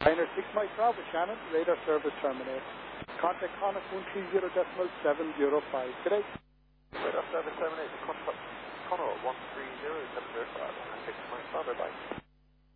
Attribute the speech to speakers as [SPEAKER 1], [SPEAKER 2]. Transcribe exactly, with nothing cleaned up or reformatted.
[SPEAKER 1] Liner six Mike Bravo, Shannon, radar service terminated. Contact Connacht one three zero decimal seven zero five. Good day.
[SPEAKER 2] Radar service terminated. Contact Connacht one three zero seven zero five. six Mike Bravo, bye.